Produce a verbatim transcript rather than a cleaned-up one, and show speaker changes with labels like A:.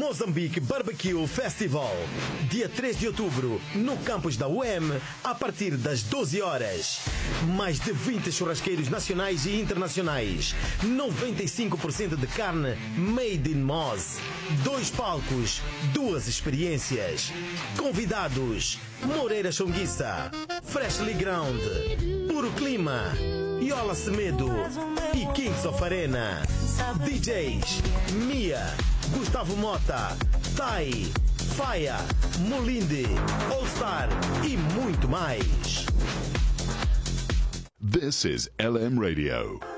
A: Moçambique Barbecue Festival, dia três de outubro, no campus da U E M, a partir das doze horas. Mais de vinte churrasqueiros nacionais e internacionais, noventa e cinco por cento de carne made in Moz, dois palcos, duas experiências. Convidados: Moreira Chonguissa, Freshly Ground, Puro Clima, Yola Semedo e Kings of Arena. D Js: Mia, Gustavo Mota, Tai, Faia, Molinde, All Star e muito mais.
B: This is L M Radio.